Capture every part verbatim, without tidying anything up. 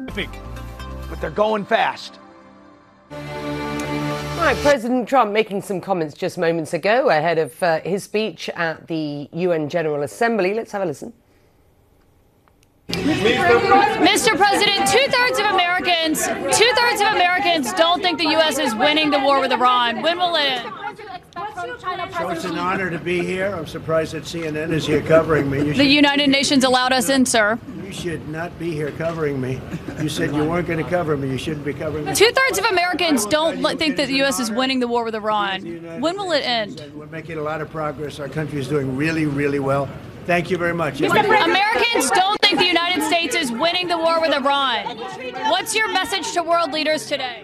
but they're going fast. All right, President Trump making some comments just moments ago ahead of uh, his speech at the U N General Assembly. Let's have a listen. Mister President, two-thirds of Americans, two-thirds of Americans don't think the U S is winning the war with Iran. When will it end? So it's an honor to be here. I'm surprised that C N N is here covering me. You the United Nations allowed us in, sir. You should not be here covering me. You said you weren't going to cover me. You shouldn't be covering me. Two-thirds of Americans don't think that the U S is winning the war with Iran. When will it end? We're making a lot of progress. Our country is doing really, really well. Thank you very much. Americans don't think the United States is winning the war with Iran. What's your message to world leaders today?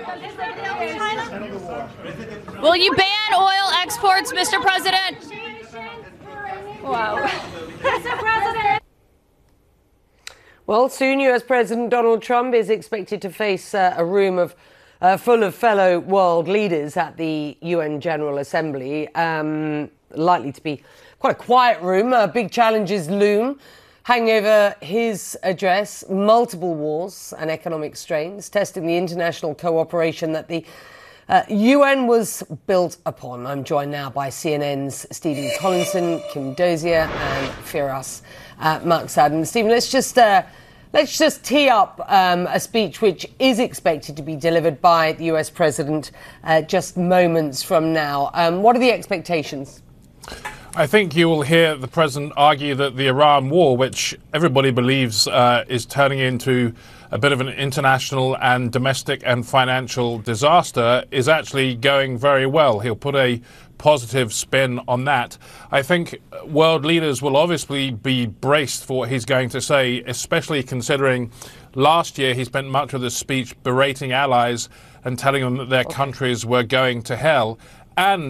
Will you ban oil exports, Mister President? Wow. Mister President. Well, soon U S President Donald Trump is expected to face uh, a room of uh, full of fellow world leaders at the U N General Assembly. Um, likely to be quite a quiet room. Uh, big challenges loom, hanging over his address. Multiple wars and economic strains, testing the international cooperation that the uh, U N was built upon. I'm joined now by C N N's Stephen Collinson, Kim Dozier, and Firas uh, Maqsad. And Stephen, let's just uh, let's just tee up um, a speech which is expected to be delivered by the U S President uh, just moments from now. Um, what are the expectations? I think you will hear the President argue that the Iran war, which everybody believes uh, is turning into a bit of an international and domestic and financial disaster, is actually going very well. He'll put a positive spin on that. I think world leaders will obviously be braced for what he's going to say, especially considering last year he spent much of the speech berating allies and telling them that their countries were going to hell. And